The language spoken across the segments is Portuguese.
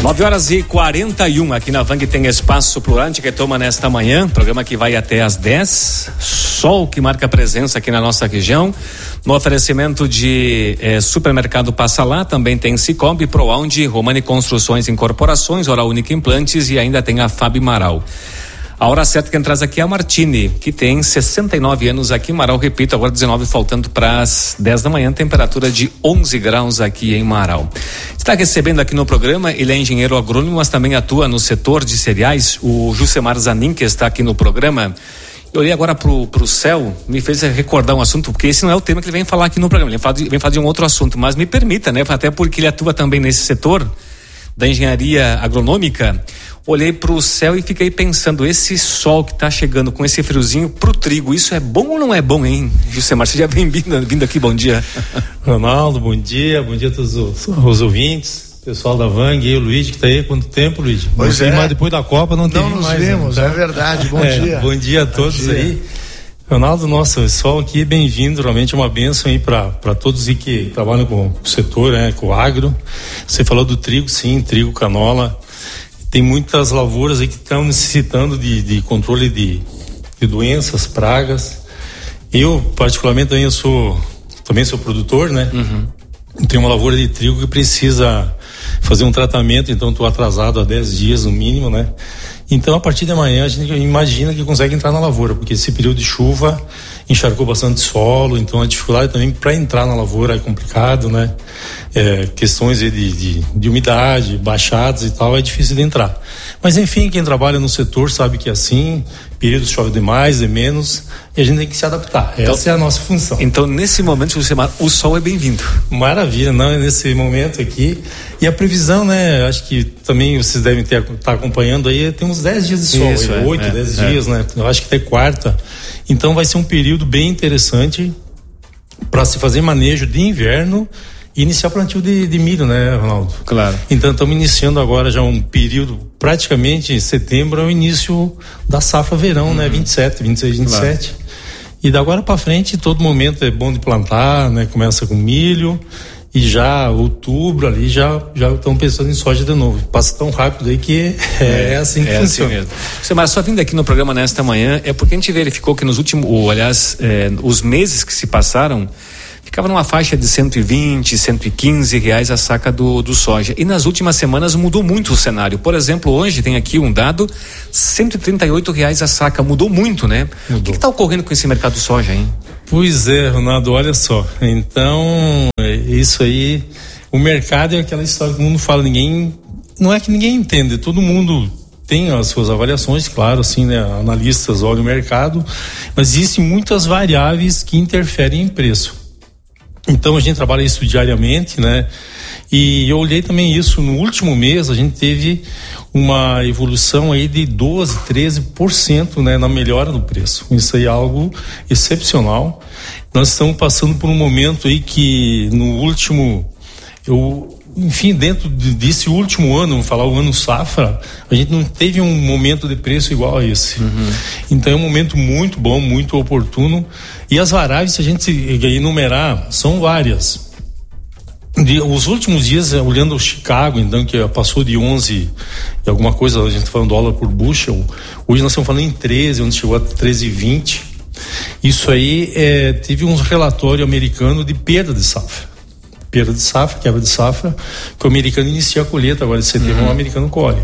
9h41 aqui na Vang tem Espaço Plurante que toma nesta manhã, programa que vai até às 10, sol que marca presença aqui na nossa região, no oferecimento de Supermercado Passa Lá, também tem Cicobi, Proaund, Romani Construções e Incorporações, Oral Única Implantes e ainda tem a Fábio Maral. A hora certa quem traz aqui é a Martini, que tem 69 anos aqui em Marau, repito, agora 19 faltando para as 10 da manhã, temperatura de 11 graus aqui em Marau. Está recebendo aqui no programa, ele é engenheiro agrônomo, mas também atua no setor de cereais, o Jusemar Zanin, que está aqui no programa. Eu olhei agora pro céu, me fez recordar um assunto, porque esse não é o tema que ele vem falar aqui no programa, ele vem falar de um outro assunto, mas me permita, né, até porque ele atua também nesse setor da engenharia agronômica. Olhei para o céu e fiquei pensando, esse sol que está chegando com esse friozinho pro trigo, isso é bom ou não é bom, hein, Jusemar? Você já vem vindo aqui, bom dia. Ronaldo, bom dia a todos os ouvintes, pessoal da Vang, e o Luiz que está aí há quanto tempo, Luiz? Pois é. Mas depois da Copa não teve mais. Não nos vimos, né? É verdade, bom dia. Bom dia a todos aí. Ronaldo, nossa, o sol aqui é bem-vindo, realmente é uma bênção aí para todos que trabalham com o setor, né, com o agro. Você falou do trigo, sim, trigo, canola. Tem muitas lavouras aí que estão necessitando de controle de doenças, pragas. Eu, particularmente, também sou produtor, né? Uhum. Tenho uma lavoura de trigo que precisa fazer um tratamento, então estou atrasado há 10 dias no mínimo, né? Então, a partir de amanhã, a gente imagina que consegue entrar na lavoura, porque esse período de chuva encharcou bastante solo, então a dificuldade também para entrar na lavoura é complicado, né? Questões de umidade, baixadas e tal, é difícil de entrar. Mas, enfim, quem trabalha no setor sabe que é assim, períodos chove demais, de menos, e a gente tem que se adaptar. Então, essa é a nossa função. Então, nesse momento, o sol é bem-vindo. Maravilha, não, nesse momento aqui. E a previsão, né, acho que também vocês devem estar acompanhando aí, tem uns 10 dias de sol, 8, 10 dias, né? Eu acho que até quarta. Então vai ser um período bem interessante para se fazer manejo de inverno e iniciar o plantio de milho, né, Ronaldo? Claro. Então estamos iniciando agora já um período, praticamente em setembro é o início da safra verão, né? 27, 26, 27. Claro. E da agora para frente, todo momento é bom de plantar, né? Começa com milho. E já outubro ali já estão pensando em soja de novo. Passa tão rápido aí que é assim que funciona. Assim mesmo. Mas só vindo aqui no programa nesta manhã é porque a gente verificou que nos últimos, os meses que se passaram, ficava numa faixa de 120, 115 reais a saca do soja. E nas últimas semanas mudou muito o cenário. Por exemplo, hoje tem aqui um dado, 138 reais a saca. Mudou muito, né? Mudou. O que está ocorrendo com esse mercado de soja, hein? Pois é, Ronaldo, olha só. Então, isso aí, o mercado é aquela história que todo mundo fala, não é que ninguém entende, todo mundo tem as suas avaliações, claro, assim, né? Analistas olham o mercado, mas existem muitas variáveis que interferem em preço. Então, a gente trabalha isso diariamente, né? E eu olhei também isso no último mês, a gente teve uma evolução aí de 12%, 13%, né, na melhora do preço. Isso aí é algo excepcional. Nós estamos passando por um momento aí que no último, dentro desse último ano, vamos falar o ano safra, a gente não teve um momento de preço igual a esse. Uhum. Então é um momento muito bom, muito oportuno. E as variáveis, se a gente enumerar, são várias. Os últimos dias, olhando o Chicago, então, que passou de 11 e alguma coisa, a gente está falando dólar por bushel, hoje nós estamos falando em 13, onde chegou a 13,20. Isso aí teve um relatório americano de perda de safra. Perda de safra, quebra de safra, que o americano inicia a colheita, agora de setembro o americano colhe.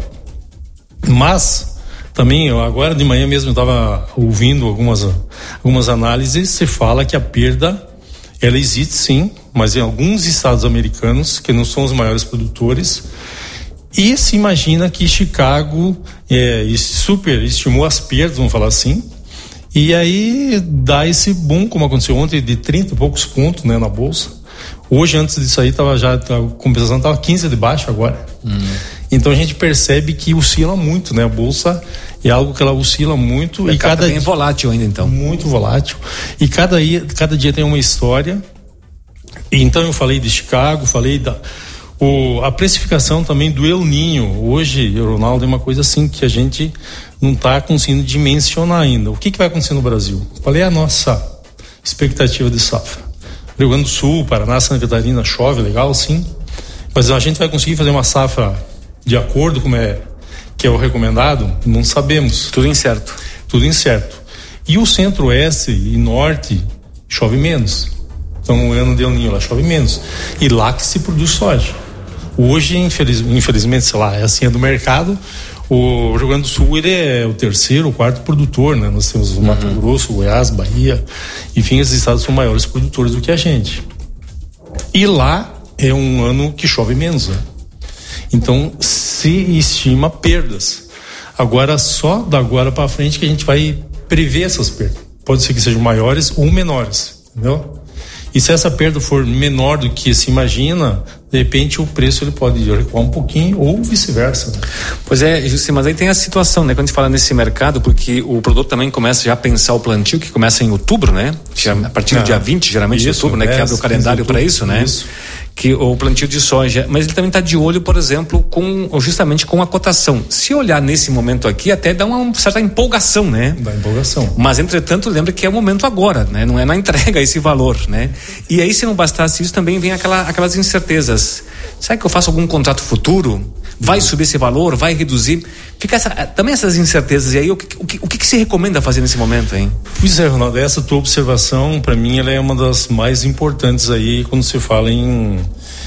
Mas, também, agora de manhã mesmo eu estava ouvindo algumas análises, se fala que a perda, ela existe sim, mas em alguns estados americanos, que não são os maiores produtores, e se imagina que Chicago superestimou as perdas, vamos falar assim, e aí dá esse boom, como aconteceu ontem, de 30 e poucos pontos, né, na bolsa. Hoje, antes disso aí, a compensação estava 15 de baixo agora. Então a gente percebe que oscila muito, né? A bolsa é algo que ela oscila muito. E cada dia é volátil ainda, então. Muito volátil. E cada dia tem uma história. Então eu falei de Chicago, falei a precificação também do El Niño. Hoje, Ronaldo, é uma coisa assim que a gente não está conseguindo dimensionar ainda. O que vai acontecer no Brasil? Qual é a nossa expectativa de safra? Rio Grande do Sul, Paraná, Santa Catarina, chove, legal, sim. Mas a gente vai conseguir fazer uma safra de acordo com que é o recomendado, não sabemos. Tudo incerto. Tudo incerto. E o centro-oeste e norte chove menos. Então, o ano de El Niño lá chove menos. E lá que se produz soja. Hoje, infelizmente, sei lá, é assim, é do mercado. O Rio Grande do Sul, ele é o terceiro, o quarto produtor, né? Nós temos o Mato Grosso, Goiás, Bahia, enfim, esses estados são maiores produtores do que a gente. E lá é um ano que chove menos, né? Então, se estima perdas. Agora, só da agora para frente que a gente vai prever essas perdas. Pode ser que sejam maiores ou menores, entendeu? E se essa perda for menor do que se imagina, de repente o preço ele pode recuar um pouquinho ou vice-versa. Né? Pois é, Jussi, mas aí tem a situação, né? Quando a gente fala nesse mercado, porque o produtor também começa já a pensar o plantio, que começa em outubro, né? A partir do dia 20, geralmente de outubro, né? Que abre o calendário para isso, né? Isso. Que o plantio de soja, mas ele também está de olho, por exemplo, justamente com a cotação. Se olhar nesse momento aqui, até dá uma certa empolgação, né? Dá empolgação. Mas, entretanto, lembra que é o momento agora, né? Não é na entrega esse valor, né? E aí, se não bastasse isso, também vem aquelas incertezas. Será que eu faço algum contrato futuro? Vai subir esse valor? Vai reduzir? Fica também essas incertezas. E aí, o que se recomenda fazer nesse momento, hein? Pois é, Ronaldo, essa tua observação, para mim, ela é uma das mais importantes aí quando se fala em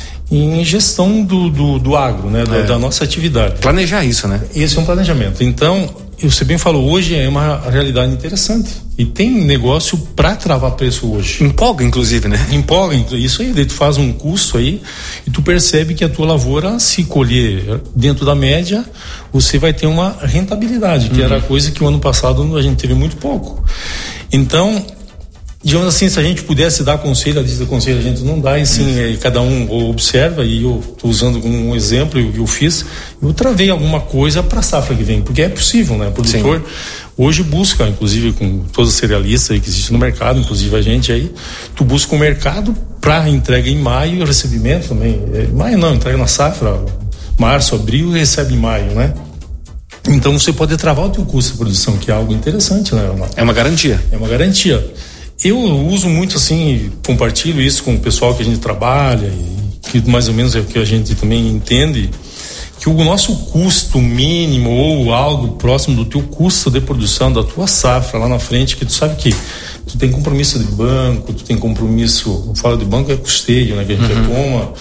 gestão do agro, né? Da nossa atividade. Planejar isso, né? Esse é um planejamento. Então, você bem falou, hoje é uma realidade interessante. E tem negócio para travar preço hoje. Empolga, inclusive, né? Empolga, isso aí, daí tu faz um custo aí e tu percebe que a tua lavoura, se colher dentro da média, você vai ter uma rentabilidade, que era coisa que o ano passado a gente teve muito pouco. Então, digamos assim, se a gente pudesse dar conselho, a lista de conselho a gente não dá, e sim, cada um observa, e eu estou usando como um exemplo, eu fiz, eu travei alguma coisa para a safra que vem, porque é possível, né? O produtor hoje busca, inclusive com todos os cerealistas aí que existem no mercado, inclusive a gente aí, tu busca o mercado para entrega em maio e recebimento também, maio não, entrega na safra, março, abril e recebe em maio, né? Então você pode travar o teu custo de produção, que é algo interessante, né? É uma garantia. É uma garantia. Eu uso muito assim, compartilho isso com o pessoal que a gente trabalha e que mais ou menos é o que a gente também entende, que o nosso custo mínimo ou algo próximo do teu custo de produção, da tua safra lá na frente, que tu sabe que tu tem compromisso de banco, tu tem compromisso, não falo de banco, é custeio, né, que a gente toma,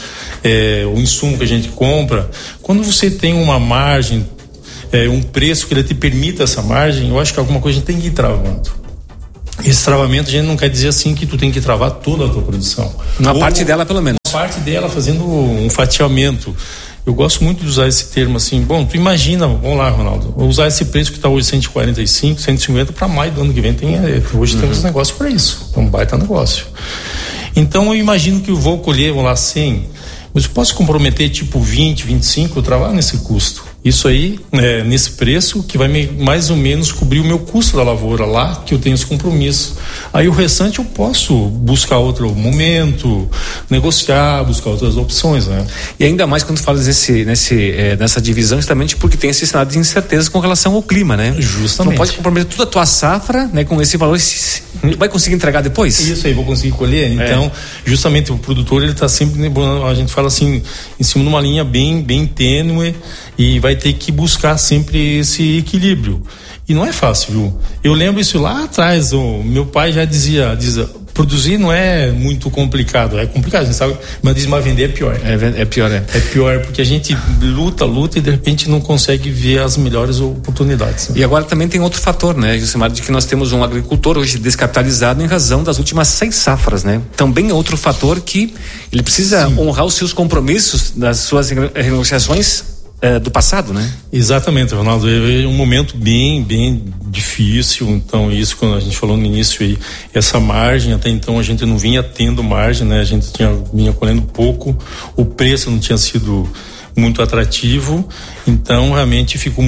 o insumo que a gente compra. Quando você tem uma margem, um preço que ele te permita essa margem, eu acho que alguma coisa a gente tem que ir travando. Esse travamento a gente não quer dizer assim que tu tem que travar toda a tua produção. Uma parte dela, pelo menos. Uma parte dela fazendo um fatiamento. Eu gosto muito de usar esse termo assim. Bom, tu imagina, vamos lá, Ronaldo, vou usar esse preço que está hoje 145, 150 para maio do ano que vem. Hoje temos negócio para isso. É um baita negócio. Então eu imagino que eu vou colher, vamos lá, 100. Mas eu posso comprometer tipo 20, 25, eu travar nesse custo. Isso aí, nesse preço, que vai mais ou menos cobrir o meu custo da lavoura lá, que eu tenho esse compromisso. Aí o restante eu posso buscar outro momento, negociar, buscar outras opções, né? E ainda mais quando tu falas nessa divisão, justamente porque tem esse cenário de incerteza com relação ao clima, né? Justamente. Tu não pode comprometer toda a tua safra, né, com esse valor, tu vai conseguir entregar depois? Isso aí, vou conseguir colher. Então, justamente o produtor, ele está sempre, a gente fala assim, em cima de uma linha bem tênue, e vai ter que buscar sempre esse equilíbrio. E não é fácil, viu? Eu lembro isso lá atrás, o meu pai já dizia, produzir não é muito complicado, é complicado, a gente sabe, mas vender é pior. É pior. É pior, porque a gente luta e de repente não consegue ver as melhores oportunidades. Né? E agora também tem outro fator, né, Jusimar, de que nós temos um agricultor hoje descapitalizado em razão das últimas 6 safras, né? Também é outro fator que ele precisa honrar os seus compromissos, das suas renegociações do passado, né? Exatamente, Ronaldo, é um momento bem difícil. Então isso, quando a gente falou no início aí, essa margem, até então a gente não vinha tendo margem, né? A gente vinha colhendo pouco, o preço não tinha sido muito atrativo, então realmente ficou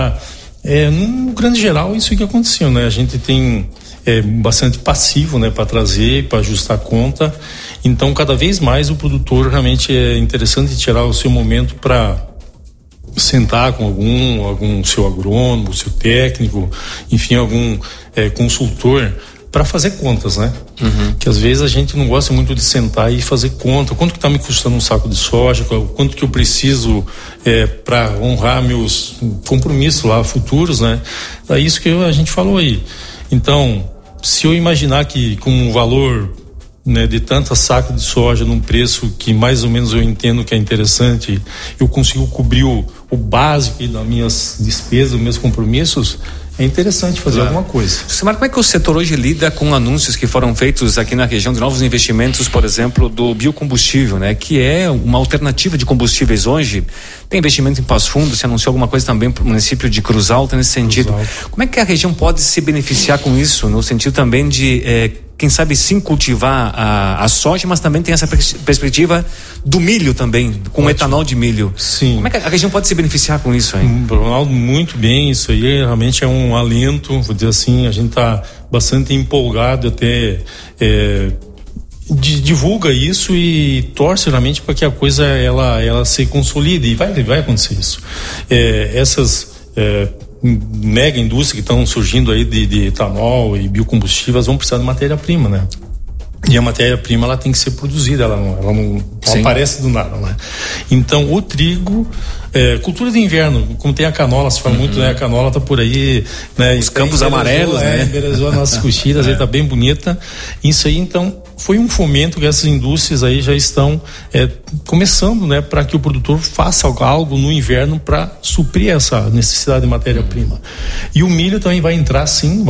no grande geral isso que aconteceu, né? A gente tem bastante passivo, né, para trazer, para ajustar a conta. Então cada vez mais o produtor realmente é interessante tirar o seu momento para sentar com algum seu agrônomo, seu técnico, enfim, algum consultor, para fazer contas, né? Que às vezes a gente não gosta muito de sentar e fazer conta. Quanto que está me custando um saco de soja? Quanto que eu preciso para honrar meus compromissos lá futuros, né? É isso que a gente falou aí. Então, se eu imaginar que com um valor, né, de tanta saca de soja num preço que mais ou menos eu entendo que é interessante, eu consigo cobrir o básico das minhas despesas, dos meus compromissos, é interessante fazer alguma coisa. Samara, como é que o setor hoje lida com anúncios que foram feitos aqui na região de novos investimentos, por exemplo, do biocombustível, né? Que é uma alternativa de combustíveis hoje. Tem investimento em Passo Fundo, se anunciou alguma coisa também para o município de Cruz Alta nesse sentido. Como é que a região pode se beneficiar com isso, no sentido também de, quem sabe sim cultivar a soja, mas também tem essa perspectiva do milho também, com o etanol de milho. Sim. Como é que a região pode se beneficiar com isso, hein? Ronaldo, muito bem, isso aí realmente é um alento, vou dizer assim, a gente está bastante empolgado, até divulga isso e torce realmente para que a coisa ela se consolide, e vai acontecer isso. Essas mega indústrias que estão surgindo aí de etanol e biocombustíveis vão precisar de matéria-prima, né? E a matéria-prima ela tem que ser produzida, ela não aparece do nada, né? Então o trigo, cultura de inverno, como tem a canola, se fala muito, né? A canola tá por aí, né? Os campos amarelos, né? Embelezou nossas coxidas, aí tá bem bonita. Isso aí, então, foi um fomento que essas indústrias aí já estão começando, né? Para que o produtor faça algo no inverno para suprir essa necessidade de matéria-prima. E o milho também vai entrar, sim,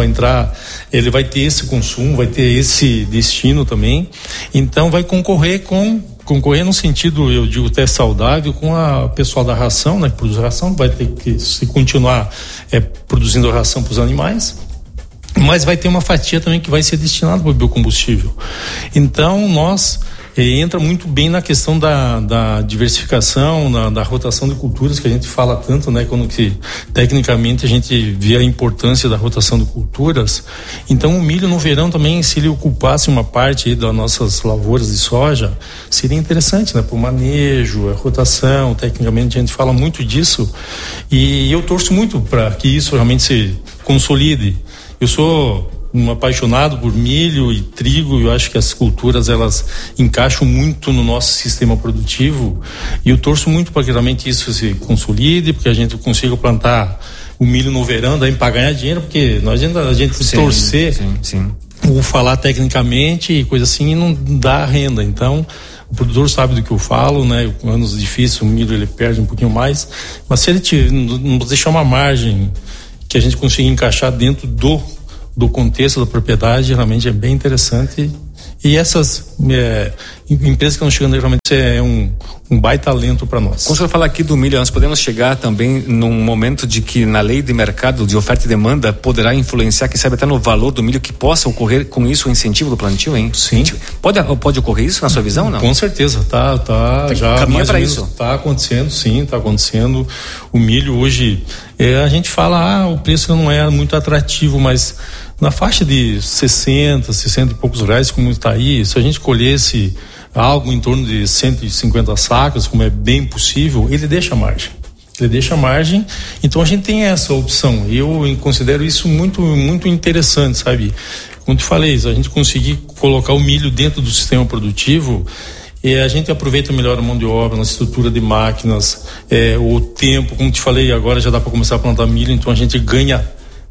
ele vai ter esse consumo, vai ter esse destino também. Então vai concorrer no sentido, eu digo, até saudável, com a pessoal da ração, né, que produz ração, vai ter que se continuar produzindo ração para os animais, mas vai ter uma fatia também que vai ser destinada para o biocombustível. Então nós entra muito bem na questão da diversificação, da rotação de culturas que a gente fala tanto, né? Quando que tecnicamente a gente vê a importância da rotação de culturas. Então o milho no verão também, se ele ocupasse uma parte aí das nossas lavouras de soja, seria interessante, né? Para o manejo, a rotação, tecnicamente a gente fala muito disso, e eu torço muito para que isso realmente se consolide. Eu sou um apaixonado por milho e trigo, eu acho que as culturas elas encaixam muito no nosso sistema produtivo, e eu torço muito para que realmente isso se consolide, porque a gente consiga plantar o milho no verão, daí para ganhar dinheiro, porque não adianta a gente torcer ou falar tecnicamente e coisa assim e não dá renda. Então o produtor sabe do que eu falo, né? Com anos difíceis o milho ele perde um pouquinho mais, mas se ele não deixar uma margem que a gente consiga encaixar dentro do contexto da propriedade, realmente é bem interessante. E essas empresas que estão chegando aí, realmente é um baita talento para nós. Quando o senhor fala aqui do milho, nós podemos chegar também num momento de que na lei de mercado de oferta e demanda poderá influenciar, quem sabe até no valor do milho, que possa ocorrer com isso o incentivo do plantio, hein? Sim. Pode ocorrer isso na sua visão, não? Com certeza, tá já caminha para isso. Tá acontecendo, sim, tá acontecendo. O milho hoje, a gente fala, o preço não é muito atrativo, mas na faixa de 60 e poucos reais, como está aí, se a gente colhesse algo em torno de 150 sacas, como é bem possível, ele deixa margem. Então a gente tem essa opção. Eu considero isso muito, muito interessante, sabe? Como te falei, se a gente conseguir colocar o milho dentro do sistema produtivo, a gente aproveita melhor a mão de obra, na estrutura de máquinas, o tempo, como te falei, agora já dá para começar a plantar milho, então a gente ganha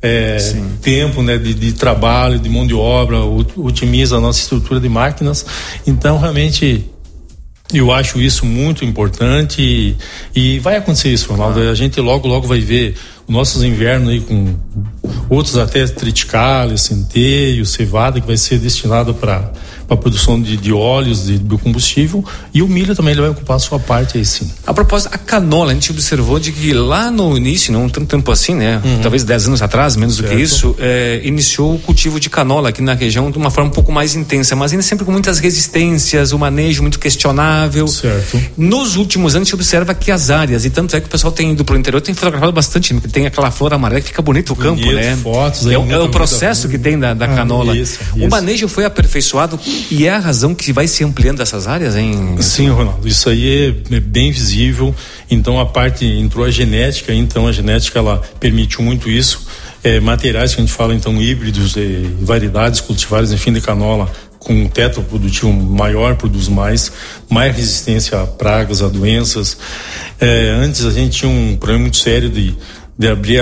tempo, né, de trabalho, de mão de obra, otimiza a nossa estrutura de máquinas. Então realmente eu acho isso muito importante e vai acontecer isso, Ronaldo. A gente logo vai ver os nossos invernos aí com outros até triticale, centeio, cevada, que vai ser destinado para a produção de óleos, de biocombustível, e o milho também ele vai ocupar a sua parte aí, sim. A propósito, a canola, a gente observou de que lá no início, não tanto tempo assim, né? Talvez 10 anos atrás, menos do que isso, iniciou o cultivo de canola aqui na região de uma forma um pouco mais intensa, mas ainda sempre com muitas resistências, o manejo muito questionável. Certo. Nos últimos anos, a gente observa que as áreas, e tanto é que o pessoal tem ido pro interior, tem fotografado bastante, porque tem aquela flor amarela que fica bonito o campo, né? Fotos, é o processo que tem da canola. Isso. O manejo foi aperfeiçoado e é a razão que vai se ampliando essas áreas, hein? Sim, Ronaldo, isso aí é bem visível. Então entrou a genética, então a genética ela permitiu muito isso. materiais que a gente fala então híbridos, variedades cultivares, enfim, de canola com um teto produtivo maior, produz mais resistência a pragas, a doenças. Antes a gente tinha um problema muito sério de abrir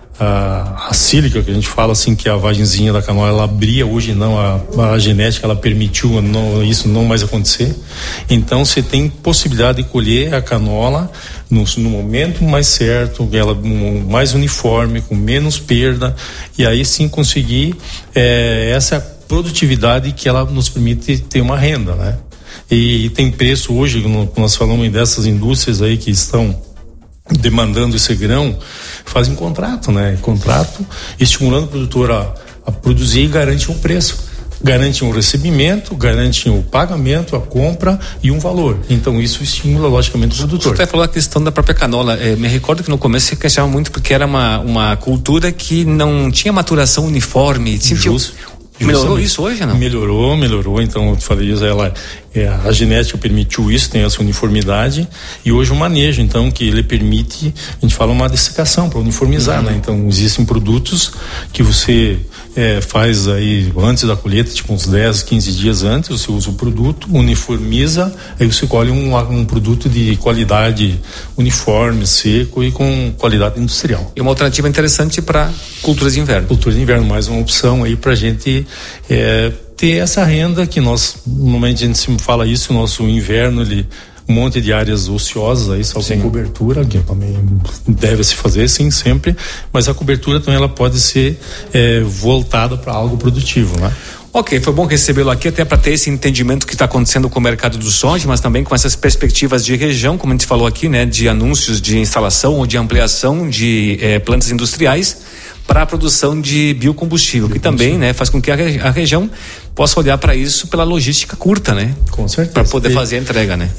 a sílica, que a gente fala assim, que a vagenzinha da canola, ela abria. Hoje não, a genética ela permitiu isso não mais acontecer. Então você tem possibilidade de colher a canola no momento mais certo, ela mais uniforme, com menos perda, e aí sim conseguir essa produtividade que ela nos permite ter uma renda, né? E tem preço hoje, nós falamos dessas indústrias aí que estão demandando esse grão, fazem contrato, né? Contrato estimulando o produtor a produzir e garante um preço, garante um recebimento, garante o pagamento, a compra e um valor. Então isso estimula logicamente o produtor. Você até falou a questão da própria canola. Me recordo que no começo você queixava muito porque era uma cultura que não tinha maturação uniforme. Melhorou isso hoje, não? Melhorou. Então, eu falei isso, a genética permitiu isso, tem essa uniformidade, e hoje o manejo, então, que ele permite, a gente fala uma dessecação para uniformizar, né? Então, existem produtos que você faz aí antes da colheita, tipo uns 10, 15 dias antes, você usa o produto, uniformiza, aí você colhe um produto de qualidade uniforme, seco e com qualidade industrial. E uma alternativa interessante para culturas de inverno. Culturas de inverno, mais uma opção aí pra gente ter essa renda que normalmente a gente sempre fala isso, o nosso inverno, um monte de áreas ociosas aí, só com cobertura, que também deve se fazer, sim, sempre, mas a cobertura também ela pode ser voltada para algo produtivo, né? Ok, foi bom recebê-lo aqui até para ter esse entendimento que está acontecendo com o mercado do soja, mas também com essas perspectivas de região, como a gente falou aqui, né, de anúncios de instalação ou de ampliação de plantas industriais para a produção de biocombustível, que também, né, faz com que a região possa olhar para isso pela logística curta, né? Com certeza. Para poder fazer a entrega, né?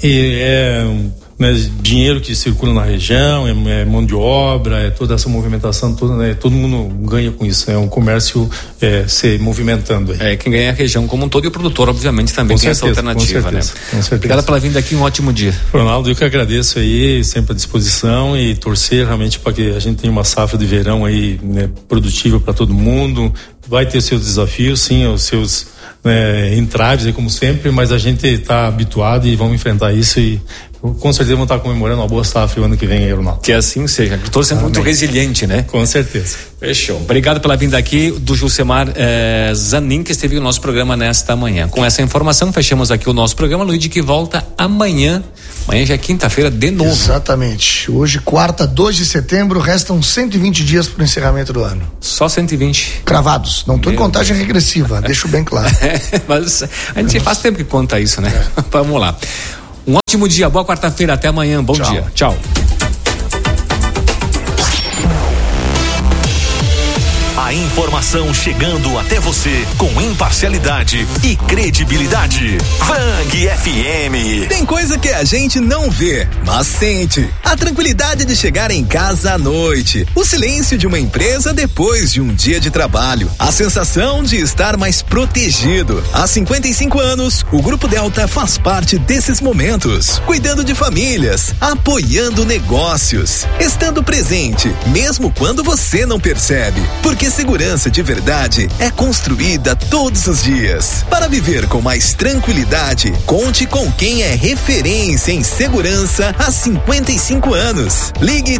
Dinheiro que circula na região, mão de obra, toda essa movimentação toda, né? Todo mundo ganha com isso, é um comércio se movimentando aí. Quem ganha é a região como um todo, e o produtor, obviamente, também tem essa alternativa, com certeza, né? Com certeza. Obrigado pela vinda aqui, um ótimo dia. Ronaldo, eu que agradeço aí, sempre à disposição, e torcer realmente para que a gente tenha uma safra de verão aí, né, produtiva para todo mundo. Vai ter seus desafios, sim, os seus entraves, como sempre, mas a gente está habituado e vamos enfrentar isso, e com certeza vamos estar comemorando uma boa safra o ano que vem aí, Ronaldo. Que assim seja. Estou sendo muito resiliente, né? Com certeza. Fechou. Obrigado pela vinda aqui do Gilcemar Zanin, que esteve no nosso programa nesta manhã. Com essa informação, fechamos aqui o nosso programa. Luigi, que volta amanhã. Amanhã já é quinta-feira de novo. Exatamente. Hoje, quarta, 2 de setembro, restam 120 dias para o encerramento do ano. Só 120. Cravados. Não estou em contagem regressiva, deixo bem claro. Mas a gente faz tempo que conta isso, né? Vamos lá. Um ótimo dia, boa quarta-feira, até amanhã, bom dia. Tchau. A informação chegando até você com imparcialidade e credibilidade. Bang FM. Tem coisa que a gente não vê, mas sente. A tranquilidade de chegar em casa à noite. O silêncio de uma empresa depois de um dia de trabalho. A sensação de estar mais protegido. Há 55 anos, o Grupo Delta faz parte desses momentos. Cuidando de famílias, apoiando negócios, estando presente, mesmo quando você não percebe. Porque segurança de verdade é construída todos os dias. Para viver com mais tranquilidade, conte com quem é referência em segurança há 55 anos. Ligue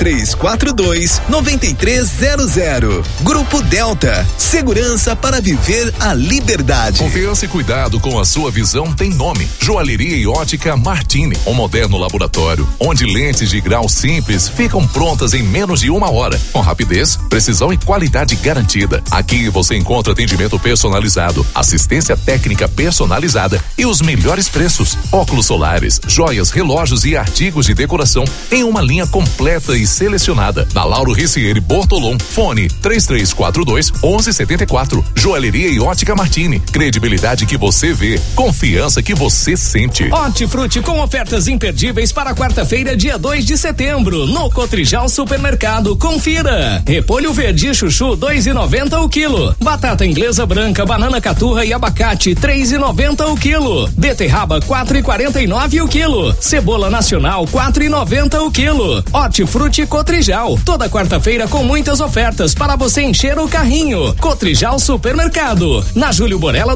3342-9300. Grupo Delta. Segurança para viver a liberdade. Confiança e cuidado com a sua visão tem nome. Joalheria e Ótica Martini. Um moderno laboratório onde lentes de grau simples ficam prontas em menos de 1 hora. Com rapidez, precisão e qualidade garantida. Aqui você encontra atendimento personalizado, assistência técnica personalizada e os melhores preços. Óculos solares, joias, relógios e artigos de decoração em uma linha completa e selecionada. Na Lauro Ricieri Bortolom, fone 3342-1174. Joalheria e Ótica Martini. Credibilidade que você vê, confiança que você sente. Hortifruti com ofertas imperdíveis para quarta-feira, dia 2 de setembro, no Cotrijal Supermercado. Confira. Repolho verde chuchu 2 3,90 o quilo. Batata inglesa branca, banana caturra e abacate 3,90 o quilo. Beterraba 4,49 o quilo. Cebola nacional 4,90 o quilo. Hortifruti Cotrijal, toda quarta-feira com muitas ofertas para você encher o carrinho. Cotrijal Supermercado, na Júlio Borella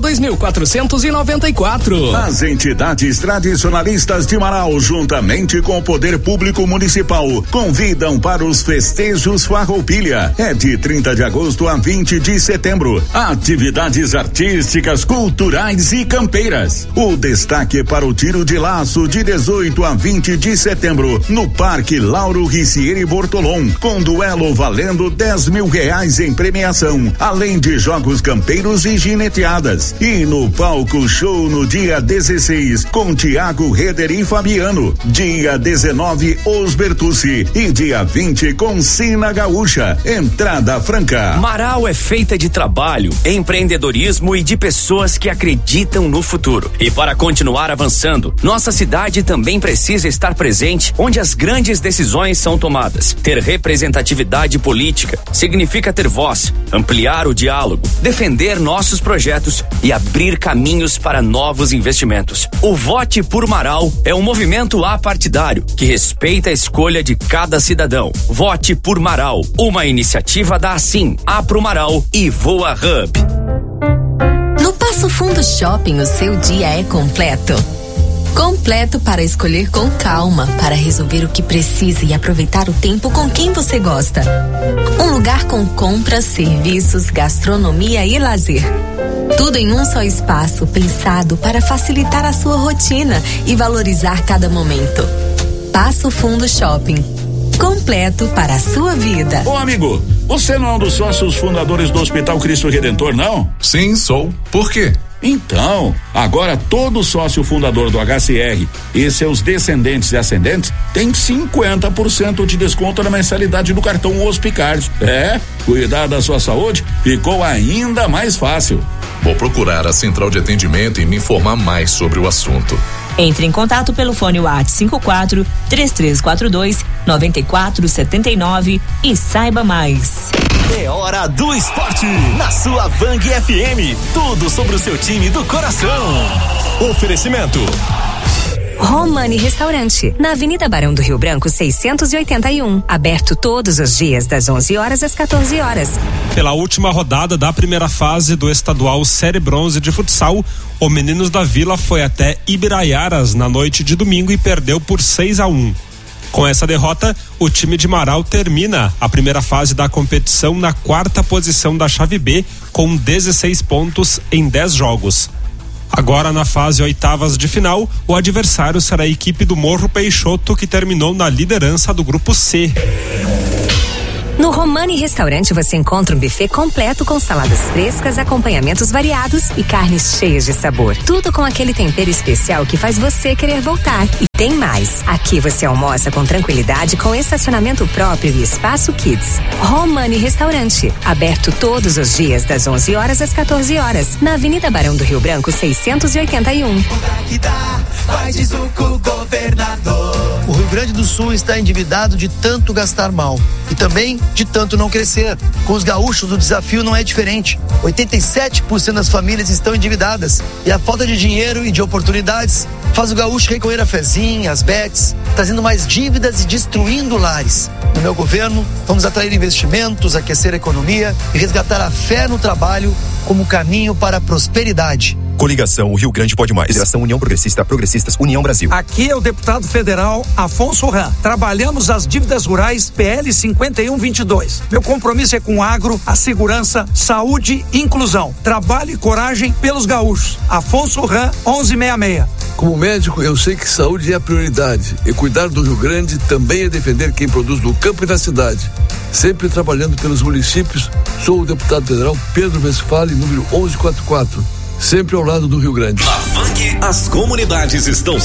2494. As entidades tradicionalistas de Marau, juntamente com o Poder Público Municipal, convidam para os festejos Farroupilha. É de 30 de agosto a 20 de setembro. Atividades artísticas, culturais e campeiras. O destaque para o tiro de laço de 18 a 20 de setembro no Parque Lauro Ricieri Bortolom, com duelo valendo R$10.000 em premiação, além de jogos campeiros e gineteadas. E no palco show no dia 16 com Tiago Reder e Fabiano, dia 19 Os Bertucci e dia 20 com Sina Gaúcha. Entrada franca. Marau é feita de trabalho, empreendedorismo e de pessoas que acreditam no futuro. E para continuar avançando, nossa cidade também precisa estar presente onde as grandes decisões são tomadas. Ter representatividade política significa ter voz, ampliar o diálogo, defender nossos projetos e abrir caminhos para novos investimentos. O Vote por Marau é um movimento apartidário que respeita a escolha de cada cidadão. Vote por Marau, uma iniciativa da Assim, Apro Marau e Voa Hub. No Passo Fundo Shopping, o seu dia é completo. Completo para escolher com calma, para resolver o que precisa e aproveitar o tempo com quem você gosta. Um lugar com compras, serviços, gastronomia e lazer. Tudo em um só espaço, pensado para facilitar a sua rotina e valorizar cada momento. Passo Fundo Shopping. Completo para a sua vida. Ô amigo, você não é um dos sócios fundadores do Hospital Cristo Redentor, não? Sim, sou. Por quê? Então, agora todo sócio fundador do HCR e seus descendentes e ascendentes tem 50% de desconto na mensalidade do cartão Hospicard. Cuidar da sua saúde ficou ainda mais fácil. Vou procurar a central de atendimento e me informar mais sobre o assunto. Entre em contato pelo fone WhatsApp 54-3342-9479 e saiba mais. É hora do esporte na sua Vang FM. Tudo sobre o seu time do coração. Oferecimento Romani Restaurante, na Avenida Barão do Rio Branco 681, aberto todos os dias das 11 horas às 14 horas. Pela última rodada da primeira fase do estadual Série Bronze de futsal, o Meninos da Vila foi até Ibiraiaras na noite de domingo e perdeu por 6-1. Com essa derrota, o time de Marau termina a primeira fase da competição na 4ª posição da chave B, com 16 pontos em 10 jogos. Agora, na fase oitavas de final, o adversário será a equipe do Morro Peixoto, que terminou na liderança do grupo C. No Romani Restaurante você encontra um buffet completo com saladas frescas, acompanhamentos variados e carnes cheias de sabor. Tudo com aquele tempero especial que faz você querer voltar. E tem mais. Aqui você almoça com tranquilidade, com estacionamento próprio e espaço kids. Romani Restaurante, aberto todos os dias das 11 horas às 14 horas, na Avenida Barão do Rio Branco 681. O Rio Grande do Sul está endividado de tanto gastar mal e também de tanto não crescer. Com os gaúchos o desafio não é diferente. 87% das famílias estão endividadas e a falta de dinheiro e de oportunidades faz o gaúcho recorrer a fezinha, as bets, trazendo mais dívidas e destruindo lares. No meu governo, vamos atrair investimentos, aquecer a economia e resgatar a fé no trabalho como caminho para a prosperidade. Coligação O Rio Grande Pode Mais. Federação União Progressista, Progressistas, União Brasil. Aqui é o deputado federal Afonso Ram. Trabalhamos as dívidas rurais PL 5122. Meu compromisso é com o agro, a segurança, saúde e inclusão. Trabalho e coragem pelos gaúchos. Afonso Ram, 1166. Como médico, eu sei que saúde é a prioridade. E cuidar do Rio Grande também é defender quem produz no campo e na cidade. Sempre trabalhando pelos municípios, sou o deputado federal Pedro Westphalen, número 1144. Sempre ao lado do Rio Grande. Na Vang, as comunidades estão